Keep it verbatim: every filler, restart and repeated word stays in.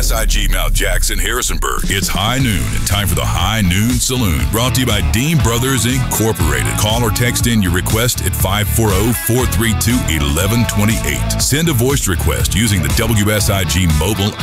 S I G Mount Jackson, Harrisonburg. It's high noon and time for the High Noon Saloon, brought to you by Dean Brothers Incorporated. Call or text in your request at five four zero, four three two, one one two eight. Send a voice request using the W S I G mobile